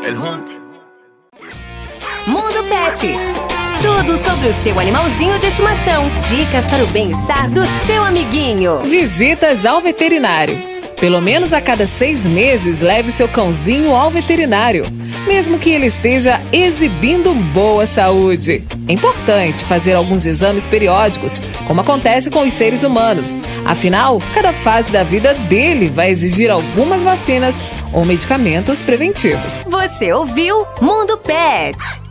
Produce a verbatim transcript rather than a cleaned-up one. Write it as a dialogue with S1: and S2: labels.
S1: Mundo Pet. Tudo sobre o seu animalzinho de estimação. Dicas para o bem-estar do seu amiguinho.
S2: Visitas ao veterinário. Pelo menos a cada seis meses, leve seu cãozinho ao veterinário, mesmo que ele esteja exibindo boa saúde. É importante fazer alguns exames periódicos, como acontece com os seres humanos. Afinal, cada fase da vida dele vai exigir algumas vacinas ou medicamentos preventivos.
S1: Você ouviu Mundo Pet.